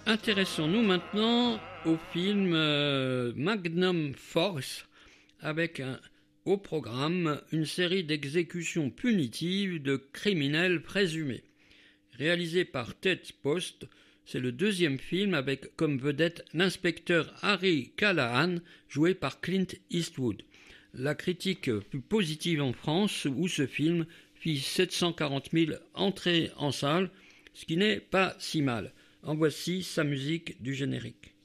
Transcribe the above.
Intéressons-nous maintenant au film Magnum Force avec au programme une série d'exécutions punitives de criminels présumés. Réalisé par Ted Post, c'est le deuxième film avec comme vedette l'inspecteur Harry Callahan, joué par Clint Eastwood. La critique fut positive en France où ce film fit 740 000 entrées en salle, ce qui n'est pas si mal. En voici sa musique du générique.